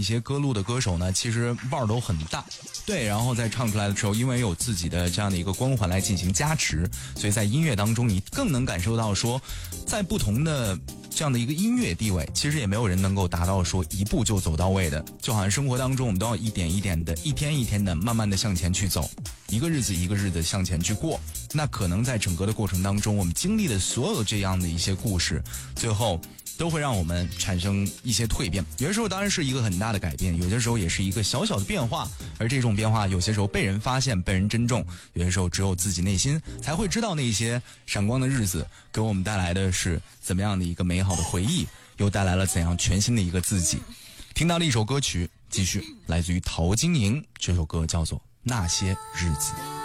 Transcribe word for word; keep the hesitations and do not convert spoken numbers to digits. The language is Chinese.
一些歌路的歌手呢，其实腕儿都很大，对，然后在唱出来的时候，因为有自己的这样的一个光环来进行加持，所以在音乐当中你更能感受到说，在不同的这样的一个音乐地位，其实也没有人能够达到说一步就走到位的，就好像生活当中我们都要一点一点的，一天一天的慢慢的向前去走，一个日子一个日子向前去过。那可能在整个的过程当中，我们经历的所有这样的一些故事，最后都会让我们产生一些蜕变。有的时候当然是一个很大的改变，有些时候也是一个小小的变化，而这种变化有些时候被人发现，被人珍重，有些时候只有自己内心才会知道那些闪光的日子给我们带来的是怎么样的一个美好的回忆，又带来了怎样全新的一个自己。听到了一首歌曲，继续来自于陶晶莹，这首歌叫做《那些日子》。